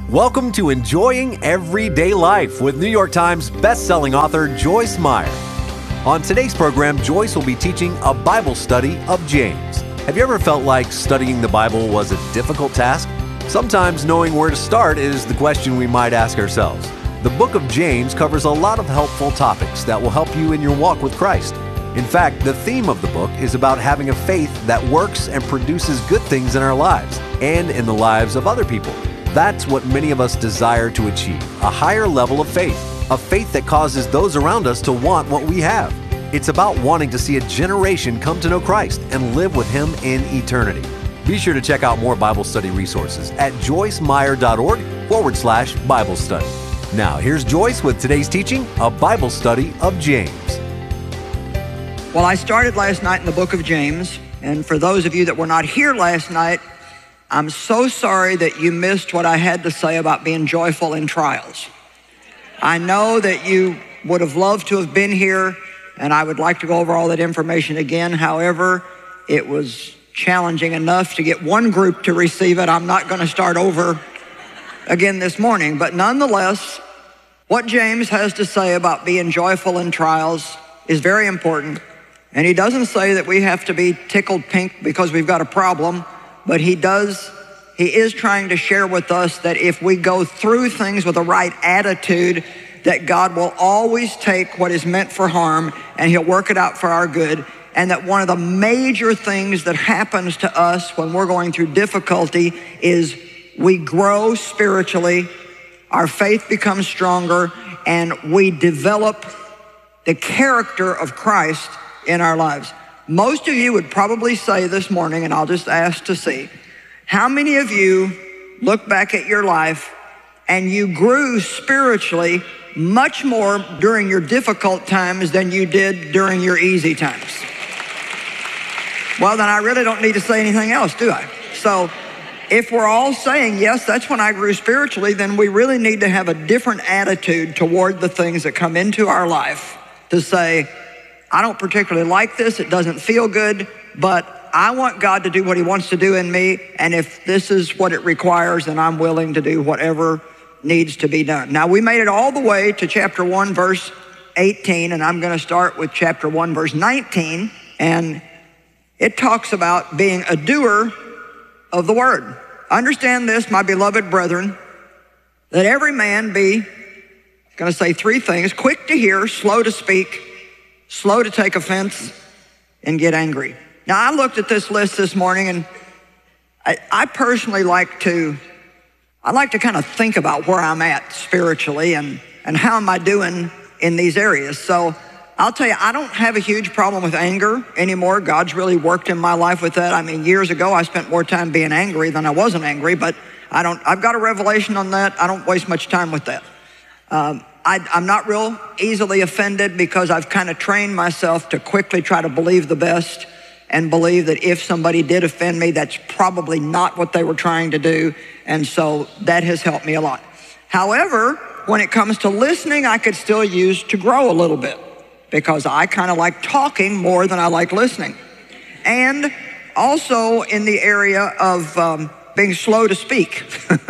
Welcome to Enjoying Everyday Life with New York Times best-selling author Joyce Meyer. On today's program, Joyce will be teaching a Bible study of James. Have you ever felt like studying the Bible was a difficult task? Sometimes knowing where to start is the question we might ask ourselves. The book of James covers a lot of helpful topics that will help you in your walk with Christ. In fact, the theme of the book is about having a faith that works and produces good things in our lives and in the lives of other people. That's what many of us desire to achieve, a higher level of faith, a faith that causes those around us to want what we have. It's about wanting to see a generation come to know Christ and live with Him in eternity. Be sure to check out more Bible study resources at joycemeyer.org/Bible study. Now, here's Joyce with today's teaching, a Bible study of James. Well, I started last night in the book of James, and for those of you that were not here last night, I'm so sorry that you missed what I had to say about being joyful in trials. I know that you would have loved to have been here, and I would like to go over all that information again. However, it was challenging enough to get one group to receive it. I'm not going to start over again this morning, but nonetheless, what James has to say about being joyful in trials is very important. And he doesn't say that we have to be tickled pink because we've got a problem, but he is trying to share with us that if we go through things with the right attitude, that God will always take what is meant for harm and He'll work it out for our good. And that one of the major things that happens to us when we're going through difficulty is we grow spiritually, our faith becomes stronger, and we develop the character of Christ in our lives. Most of you would probably say this morning, and I'll just ask to see, how many of you look back at your life and you grew spiritually much more during your difficult times than you did during your easy times? Well, then I really don't need to say anything else, do I? So if we're all saying, yes, that's when I grew spiritually, then we really need to have a different attitude toward the things that come into our life to say, I don't particularly like this, it doesn't feel good, but I want God to do what He wants to do in me, and if this is what it requires, then I'm willing to do whatever needs to be done. Now, we made it all the way to chapter 1, verse 18, and I'm going to start with chapter 1, verse 19, and it talks about being a doer of the word. Understand this, my beloved brethren, that every man be, going to say three things, quick to hear, slow to speak, slow to take offense, and get angry. Now, I looked at this list this morning, and I personally like to kind of think about where I'm at spiritually and how am I doing in these areas. So I'll tell you, I don't have a huge problem with anger anymore. God's really worked in my life with that. I mean, years ago, I spent more time being angry than I wasn't angry, but I've got a revelation on that. I don't waste much time with that. I'm not real easily offended because I've kind of trained myself to quickly try to believe the best and believe that if somebody did offend me, that's probably not what they were trying to do. And so that has helped me a lot. However, when it comes to listening, I could still use to grow a little bit because I kind of like talking more than I like listening. And also in the area of being slow to speak.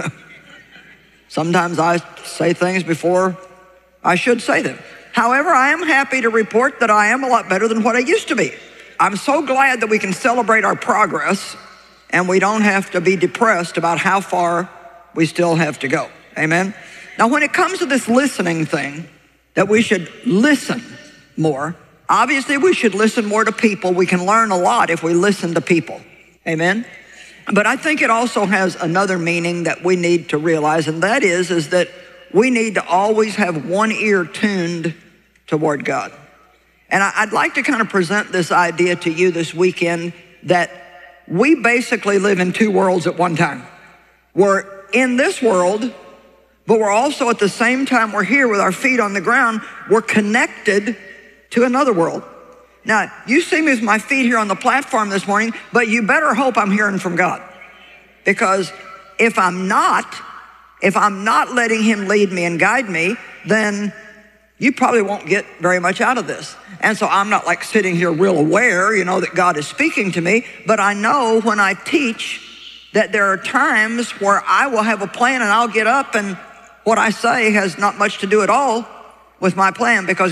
Sometimes I say things before I should say them. However, I am happy to report that I am a lot better than what I used to be. I'm so glad that we can celebrate our progress and we don't have to be depressed about how far we still have to go. Amen? Now, when it comes to this listening thing, that we should listen more, obviously we should listen more to people. We can learn a lot if we listen to people. Amen? But I think it also has another meaning that we need to realize, and that is that we need to always have one ear tuned toward God. And I'd like to kind of present this idea to you this weekend that we basically live in two worlds at one time. We're in this world, but we're also at the same time we're here with our feet on the ground, we're connected to another world. Now, you see me with my feet here on the platform this morning, but you better hope I'm hearing from God. Because if I'm not letting Him lead me and guide me, then you probably won't get very much out of this. And so I'm not like sitting here real aware, that God is speaking to me, but I know when I teach that there are times where I will have a plan and I'll get up and what I say has not much to do at all with my plan because